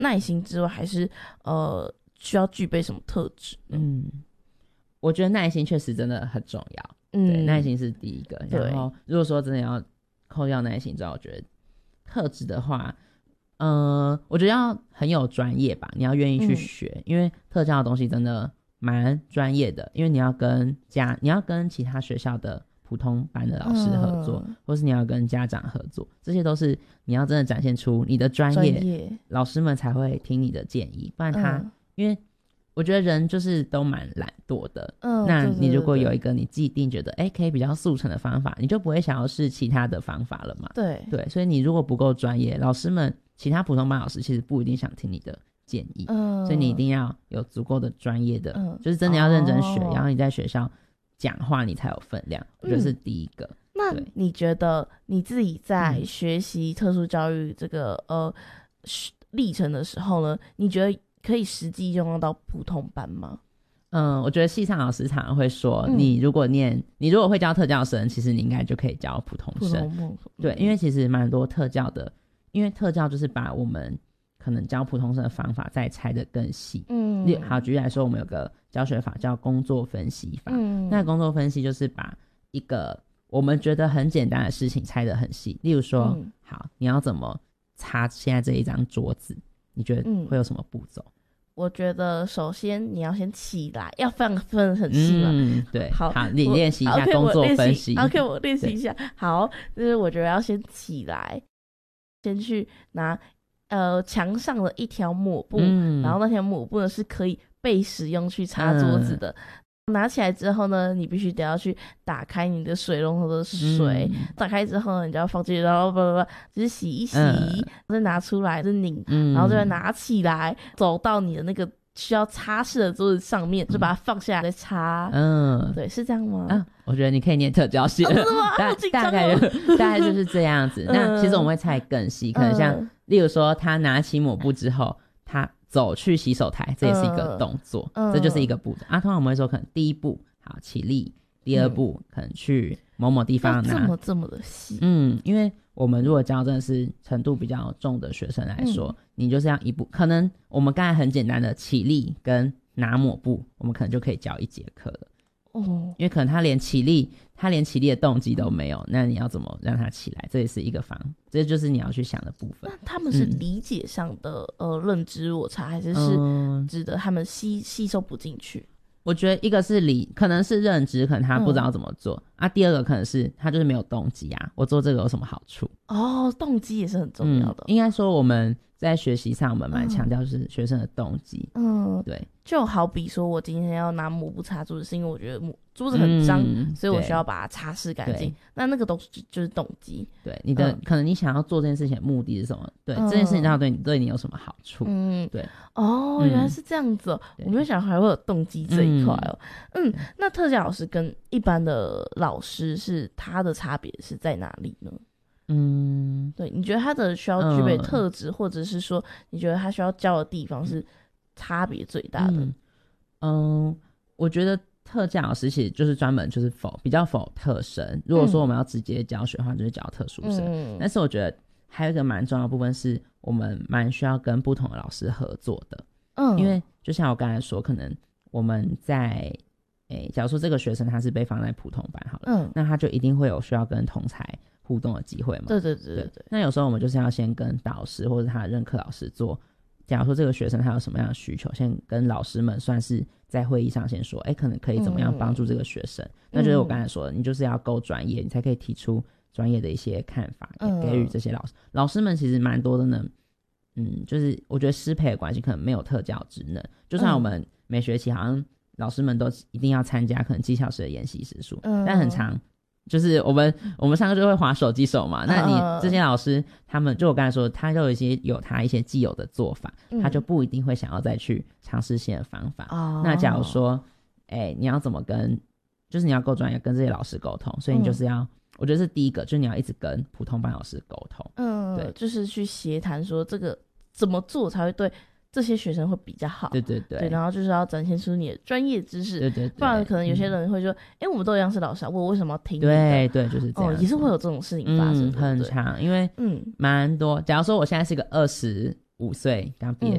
耐心之外，还是需要具备什么特质呢？ 我觉得耐心确实真的很重要。对，耐心是第一个。然后如果说真的要扣掉耐心之后，我觉得特质的话，我觉得要很有专业吧，你要愿意去学，因为特教的东西真的蛮专业的，因为你要跟其他学校的普通班的老师合作，或是你要跟家长合作，这些都是你要真的展现出你的专业，老师们才会听你的建议，不然因为我觉得人就是都蛮懒惰的，那你如果有一个你既定觉得可以比较速成的方法，你就不会想要试其他的方法了嘛。对，所以你如果不够专业，老师们其他普通班老师其实不一定想听你的建议，所以你一定要有足够的专业的，就是真的要认真学，然后你在学校讲话你才有分量，我觉得是第一个。 那你觉得你自己在学习特殊教育这个历程的时候呢，你觉得可以实际用到普通班吗？ 我觉得系上老师常常会说，你如果会教特教生，其实你应该就可以教普通生。对，因为其实蛮多特教的，因为特教就是把我们可能教普通生的方法再拆得更细。好，举例来说，我们有个教学法叫工作分析法。那工作分析就是把一个我们觉得很简单的事情拆得很细。例如说，好，你要怎么擦现在这一张桌子？你觉得会有什么步骤？ 我觉得首先你要先起来，要分很细嘛。 对，好，你练习一下工作分析。 OK， 我练习一下。好，就是我觉得要先起来，先去拿墙上的一条抹布，然后那条抹布呢是可以被使用去擦桌子的。拿起来之后呢，你必须得要去打开你的水龙头的水，打开之后呢，你就要放进去，然后就是洗一洗，再拿出来再拧，然后再拿起来，走到你的那个需要擦拭的桌子上面，就把它放下来再擦。对，是这样吗？ 我觉得你可以念特教系，大概就是这样子。那其实我们会拆更细，可能像例如说，他拿起抹布之后，他走去洗手台，这也是一个动作，这就是一个步骤通常我们会说，可能第一步好起立，第二步可能去某某地方拿， 这么的细。 因为我们如果教真的是程度比较重的学生来说，你就是要一步，可能我们刚才很简单的起立跟拿抹布，我们可能就可以教1节课了。因为可能他连起立的动机都没有，那你要怎么让他起来？这也是一个这就是你要去想的部分。 那他们是理解上的认知落差，还是指的他们吸收不进去？ 我觉得一个是可能是认知，可能他不知道怎么做第二个可能是他就是没有动机我做这个有什么好处？动机也是很重要的。应该说我们在学习上我们蛮强调就是学生的动机。对， 就好比说我今天要拿抹布擦桌子，是因为我觉得桌子很脏，所以我需要把它擦拭干净。那个东西就是动机。对，你的可能你想要做这件事情的目的是什么？对，这件事情到底对你有什么好处？对。原来是这样子我没有想还会有动机这一块那特教老师跟一般的老师他的差别是在哪里呢？对，你觉得他的需要具备特质，或者是说你觉得他需要教的地方是差别最大的？ 我觉得特教老师其实就是专门就是比较否特生。如果说我们要直接教学的话，就是教特殊生。但是我觉得还有一个蛮重要的部分是，我们蛮需要跟不同的老师合作的。因为就像我刚才说，可能我们在假如说这个学生他是被放在普通班好了，那他就一定会有需要跟同侪互动的机会嘛。对。那有时候我们就是要先跟导师或者他的任课老师做，假如说这个学生他有什么样的需求，先跟老师们算是在会议上先说可能可以怎么样帮助这个学生。那就是我刚才说的，你就是要够专业，你才可以提出专业的一些看法，给予这些老师们。其实蛮多的呢，就是我觉得师培的关系可能没有特教职能，就算我们每学期好像老师们都一定要参加可能技巧式的研习时数，但很常就是我们上课就会滑手机手嘛，那你这些老师他们就我刚才说，他就有他一些既有的做法，他就不一定会想要再去尝试新的方法。那假如说你要怎么就是你要够专业跟这些老师沟通，所以你就是要我觉得是第一个，就是你要一直跟普通班老师沟通。对， 就是去协谈说这个怎么做才会对这些学生会比较好。对，然后就是要展现出你的专业知识。对，不然可能有些人会说我们都一样是老师我为什么要听你的？ 对，就是这样。 也是会有这种事情发生。 很长，因为蛮多。假如说我现在是一个25 5岁刚毕业